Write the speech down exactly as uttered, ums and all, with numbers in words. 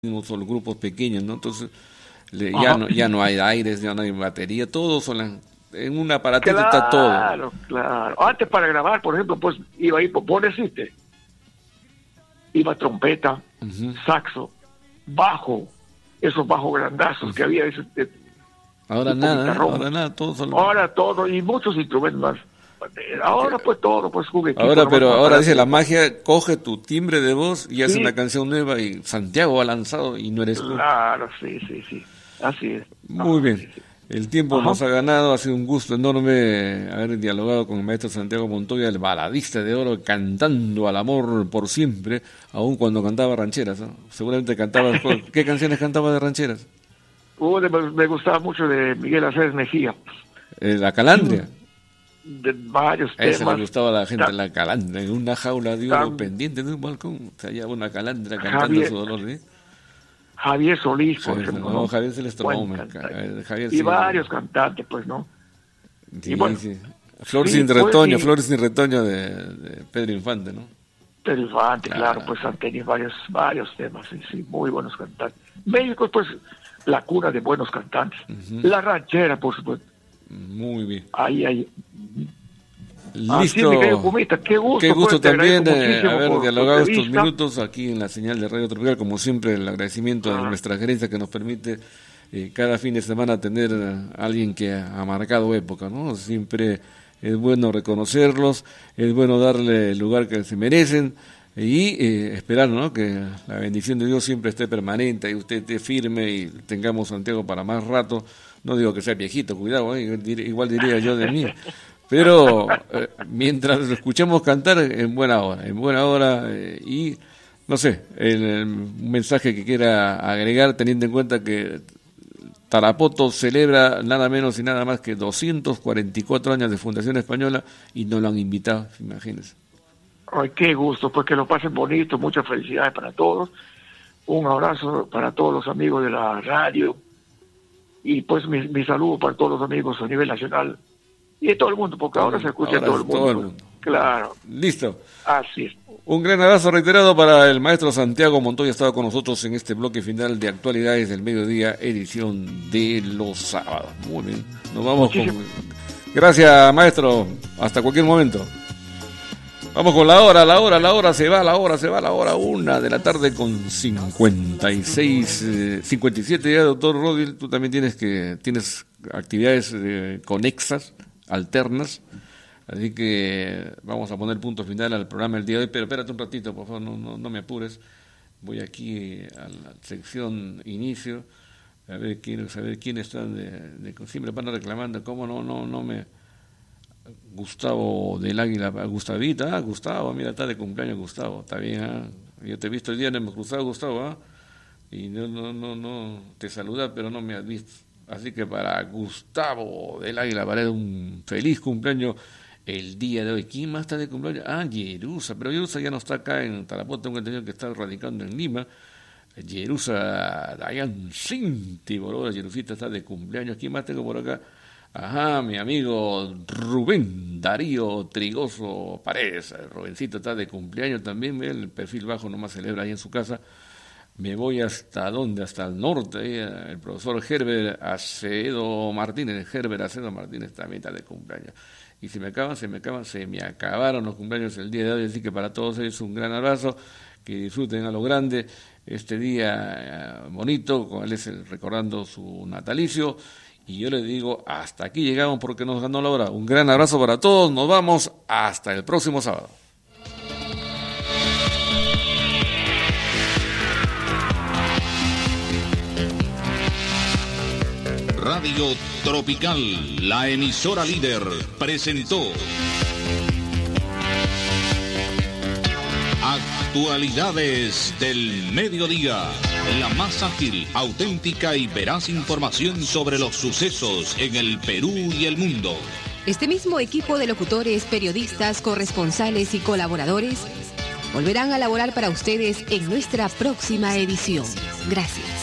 solo grupos pequeños, ¿no? Entonces le, ya no ya no hay aires, ya no hay batería, todo son en un aparatito claro, está todo. Claro, claro. Antes para grabar, por ejemplo, pues iba ahí, ¿vos existe? Iba trompeta, uh-huh. saxo, bajo, esos bajos grandazos uh-huh. que había. Ese, de, ahora nada, ¿eh? ahora nada, todo solo... Ahora todo, y muchos instrumentos más. Ahora pues todo, pues juguetitos. Ahora, pero ahora dice la magia, coge tu timbre de voz y hace sí. una canción nueva y Santiago ha lanzado y no eres tú. Claro, sí, sí, sí, así es. Muy ah, bien, sí, sí. El tiempo Ajá. nos ha ganado, ha sido un gusto enorme haber dialogado con el maestro Santiago Montoya, el baladista de oro, cantando al amor por siempre, aun cuando cantaba rancheras, ¿no? Seguramente cantaba, ¿qué canciones cantaba de rancheras? Uh, me gustaba mucho de Miguel Aceves Mejía. Eh, La Calandria. De varios Ese temas. le gustaba a la gente, la calandra, en una jaula de oro pendiente de un balcón, se hallaba una calandra cantando Javier, su dolor, ¿eh? Javier Solís, por Javier, ejemplo. No, Javier se les tomó, Javier, y sí, varios ¿no? cantantes, pues, ¿no? Sí, y bueno, sí. Flor sí, sin retoño, pues, Flor sin retoño de, de Pedro Infante, ¿no? Pedro Infante, claro, claro pues han tenido varios, varios temas, sí, sí, muy buenos cantantes. México, pues, la cuna de buenos cantantes. Uh-huh. La ranchera, por supuesto. Muy bien. Ahí, ahí. Listo. Así, Pumita, qué gusto, qué gusto pues, también eh, haber por, dialogado por estos vista. minutos aquí en la señal de Radio Tropical. Como siempre, el agradecimiento ah. a nuestra gerencia que nos permite eh, cada fin de semana tener a alguien que ha marcado época, ¿no? Siempre es bueno reconocerlos, es bueno darle el lugar que se merecen y eh, esperar, ¿no? Que la bendición de Dios siempre esté permanente y usted esté firme y tengamos Santiago para más rato. No digo que sea viejito, cuidado, ¿eh? Igual diría yo de mí. Pero eh, mientras lo escuchemos cantar, en buena hora, en buena hora. Eh, y, no sé, el, el mensaje que quiera agregar, teniendo en cuenta que Tarapoto celebra nada menos y nada más que doscientos cuarenta y cuatro años de Fundación Española y no lo han invitado, imagínense. Ay, qué gusto, pues que lo pasen bonito, muchas felicidades para todos. Un abrazo para todos los amigos de la radio. Y pues mi, mi saludo para todos los amigos a nivel nacional y de todo el mundo, porque ahora se escucha en todo el mundo. Todo el mundo. Claro. Listo. Así es. Un gran abrazo reiterado para el maestro Santiago Montoya, estaba con nosotros en este bloque final de Actualidades del Mediodía, edición de los sábados. Muy bien. Nos vamos Muchísimo. con... Gracias, maestro. Hasta cualquier momento. Vamos con la hora, la hora, la hora, se va, la hora, se va, la hora, una de la tarde con cincuenta y seis, eh, cincuenta y siete ya, doctor Rodil, tú también tienes que, tienes actividades eh, conexas, alternas, así que vamos a poner punto final al programa el día de hoy, pero espérate un ratito, por favor, no, no, no me apures, voy aquí a la sección inicio, a ver, quiero saber quiénes están de, de siempre van reclamando, cómo no, no, no me... Gustavo del Águila, Gustavita, ah, Gustavo, mira, está de cumpleaños Gustavo, está bien, ¿eh? Yo te he visto el día, no hemos cruzado, Gustavo, ¿eh? Y no, no, no, no, te saluda, pero no me has visto, así que para Gustavo del Águila, para un feliz cumpleaños el día de hoy. ¿Quién más está de cumpleaños? Ah, Yerusa, pero Yerusa ya no está acá en Tarapoto, tengo entendido que está radicando en Lima. Yerusa, Dayan Cinti, por Yerusita está de cumpleaños. ¿Quién más tengo por acá? Ajá, mi amigo Rubén Darío Trigoso Paredes, el Rubencito está de cumpleaños también, el perfil bajo nomás celebra ahí en su casa. Me voy hasta dónde, hasta el norte, ahí, el profesor Herbert Acedo Martínez, Herbert Acedo Martínez también está de cumpleaños. Y se me acaban, se me acaban, se me acabaron los cumpleaños el día de hoy, así que para todos ellos un gran abrazo, que disfruten a lo grande este día bonito, con él es el, recordando su natalicio. Y yo les digo, hasta aquí llegamos porque nos ganó la hora. Un gran abrazo para todos, nos vamos hasta el próximo sábado. Radio Tropical, la emisora líder, presentó Actualidades del Mediodía. La más ágil, auténtica y veraz información sobre los sucesos en el Perú y el mundo. Este mismo equipo de locutores, periodistas, corresponsales y colaboradores volverán a laborar para ustedes en nuestra próxima edición. Gracias.